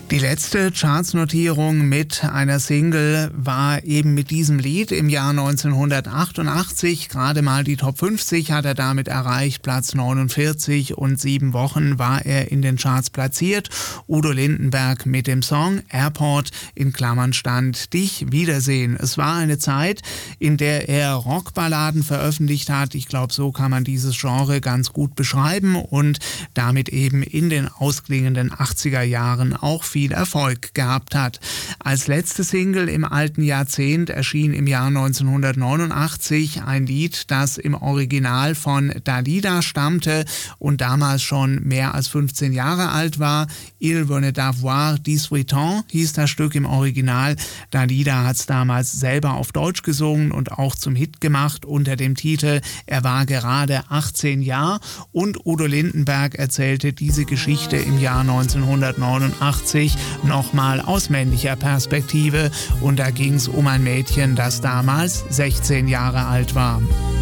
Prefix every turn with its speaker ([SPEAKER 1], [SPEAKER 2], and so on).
[SPEAKER 1] Die letzte Chartsnotierung mit einer Single war eben mit diesem Lied im Jahr 1988. Gerade mal die Top 50 hat er damit erreicht, Platz 49, und 7 Wochen war er in den Charts platziert. Udo Lindenberg mit dem Song Airport, in Klammern stand Dich wiedersehen. Es war eine Zeit, in der er Rockballaden veröffentlicht hat. Ich glaube, so kann man dieses Genre ganz gut beschreiben und damit eben in den ausklingenden 80er Jahren auch viel Erfolg gehabt hat. Als letzte Single im alten Jahrzehnt erschien im Jahr 1989 ein Lied, das im Original von Dalida stammte und damals schon mehr als 15 Jahre alt war. Il venait d'avoir 18 ans hieß das Stück im Original. Dalida hat es damals selber auf Deutsch gesungen und auch zum Hit gemacht unter dem Titel Er war gerade 18 Jahre, und Udo Lindenberg erzählte diese Geschichte im Jahr 1989 nochmal aus männlicher Perspektive, und da ging es um ein Mädchen, das damals 16 Jahre alt war.